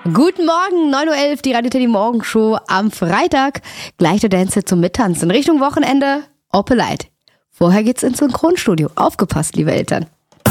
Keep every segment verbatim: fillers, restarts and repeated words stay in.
Guten Morgen, neun Uhr elf, die Radio Teddy Morgenshow am Freitag. Gleich der Dance zum Mittanzen. Richtung Wochenende, Opelite. Vorher geht's ins Synchronstudio. Aufgepasst, liebe Eltern.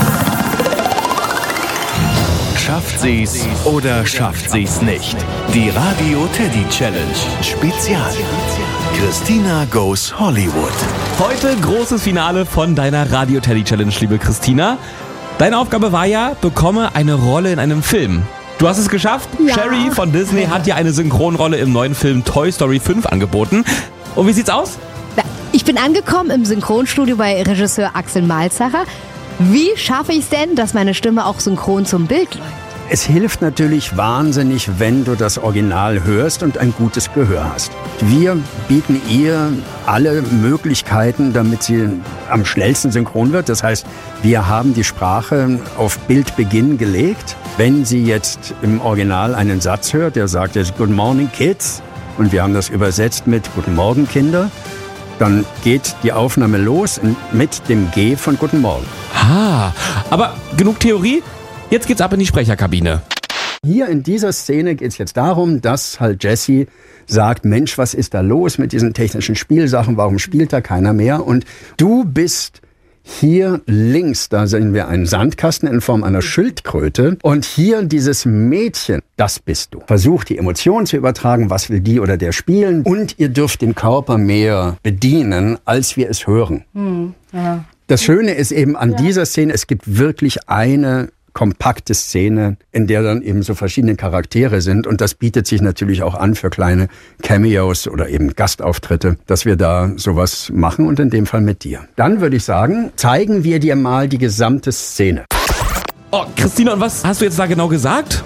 Schafft sie's oder schafft sie's nicht? Die Radio Teddy Challenge Spezial. Christina goes Hollywood. Heute großes Finale von deiner Radio Teddy Challenge, liebe Christina. Deine Aufgabe war ja, bekomme eine Rolle in einem Film. Du hast es geschafft. Ja. Sherry von Disney hat dir eine Synchronrolle im neuen Film Toy Story fünf angeboten. Und wie sieht's aus? Ich bin angekommen im Synchronstudio bei Regisseur Axel Malzacher. Wie schaffe ich es denn, dass meine Stimme auch synchron zum Bild läuft? Es hilft natürlich wahnsinnig, wenn du das Original hörst und ein gutes Gehör hast. Wir bieten ihr alle Möglichkeiten, damit sie am schnellsten synchron wird. Das heißt, wir haben die Sprache auf Bildbeginn gelegt. Wenn sie jetzt im Original einen Satz hört, der sagt jetzt Good Morning Kids und wir haben das übersetzt mit Guten Morgen Kinder, dann geht die Aufnahme los mit dem G von Guten Morgen. Ah, aber genug Theorie. Jetzt geht's ab in die Sprecherkabine. Hier in dieser Szene geht es jetzt darum, dass halt Jesse sagt, Mensch, was ist da los mit diesen technischen Spielsachen? Warum spielt da keiner mehr? Und du bist hier links, da sehen wir einen Sandkasten in Form einer Schildkröte. Und hier dieses Mädchen, das bist du. Versuch die Emotionen zu übertragen, was will die oder der spielen. Und ihr dürft den Körper mehr bedienen, als wir es hören. Hm, ja. Das Schöne ist eben an ja. dieser Szene, es gibt wirklich eine kompakte Szene, in der dann eben so verschiedene Charaktere sind. Und das bietet sich natürlich auch an für kleine Cameos oder eben Gastauftritte, dass wir da sowas machen und in dem Fall mit dir. Dann würde ich sagen, zeigen wir dir mal die gesamte Szene. Oh, Christina, und was hast du jetzt da genau gesagt?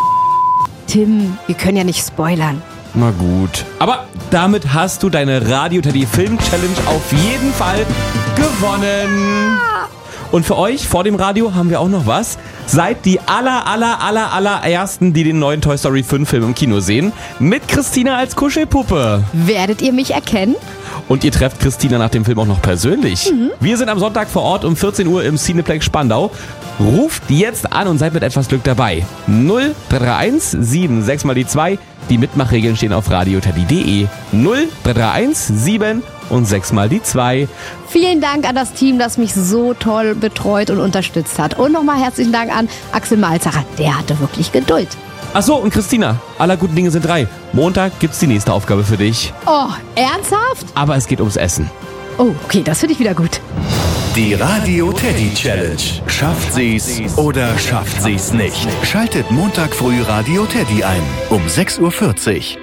Tim, wir können ja nicht spoilern. Na gut. Aber damit hast du deine Radio Teddy Film Challenge auf jeden Fall gewonnen. Und für euch vor dem Radio haben wir auch noch was. Seid die aller, aller, aller, aller Ersten, die den neuen Toy Story fünf Film im Kino sehen. Mit Christina als Kuschelpuppe. Werdet ihr mich erkennen? Und ihr trefft Christina nach dem Film auch noch persönlich. Mhm. Wir sind am Sonntag vor Ort um vierzehn Uhr im Cineplex Spandau. Ruft jetzt an und seid mit etwas Glück dabei. null drei drei eins sieben sechs mal die zwei. Die Mitmachregeln stehen auf radioteddy punkt de. null drei drei eins sieben und sechs mal die zwei. Vielen Dank an das Team, das mich so toll betreut und unterstützt hat. Und nochmal herzlichen Dank an Axel Malzacher. Der hatte wirklich Geduld. Ach so, und Christina, aller guten Dinge sind drei. Montag gibt's die nächste Aufgabe für dich. Oh, ernsthaft? Aber es geht ums Essen. Oh, okay, das finde ich wieder gut. Die Radio Teddy Challenge. Schafft sie's oder schafft sie's nicht? Schaltet Montag früh Radio Teddy ein um sechs Uhr vierzig.